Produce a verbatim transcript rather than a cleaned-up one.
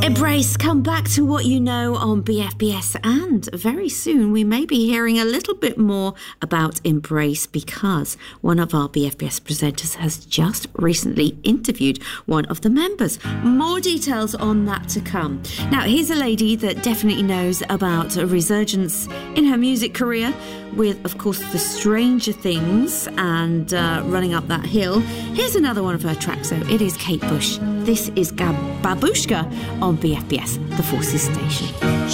Embrace, come back to what you know on B F B S, and very soon we may be hearing a little bit more about Embrace because one of our B F B S presenters has just recently interviewed one of the members. More details on that to come. Now, here's a lady that definitely knows about a resurgence in her music career with, of course, the Stranger Things and uh, Running Up That Hill. Here's another one of her tracks, though. It is Kate Bush. This is Gab- Babushka on B F B S, the Forces Station.